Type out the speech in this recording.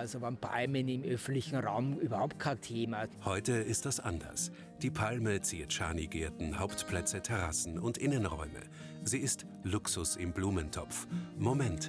also waren Palmen im öffentlichen Raum überhaupt kein Thema. Heute ist das anders. Die Palme ziert Schanigärten, Hauptplätze, Terrassen und Innenräume. Sie ist Luxus im Blumentopf. Moment,